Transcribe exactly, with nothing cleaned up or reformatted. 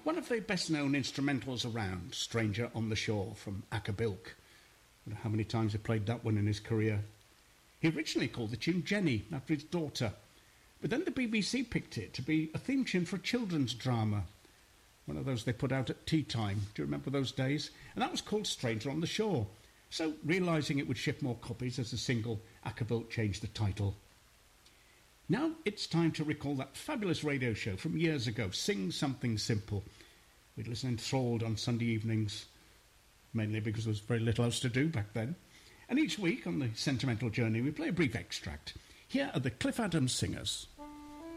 One of the best-known instrumentals around, Stranger on the Shore from Acker Bilk. I wonder how many times he played that one in his career. He originally called the tune Jenny, after his daughter. But then the B B C picked it to be a theme tune for a children's drama. One of those they put out at tea time. Do you remember those days? And that was called Stranger on the Shore. So, realising it would ship more copies as a single, Acker Bilk changed the title. Now it's time to recall that fabulous radio show from years ago, Sing Something Simple. We'd listen enthralled on Sunday evenings, mainly because there was very little else to do back then. And each week on the Sentimental Journey we play a brief extract. Here are the Cliff Adams Singers.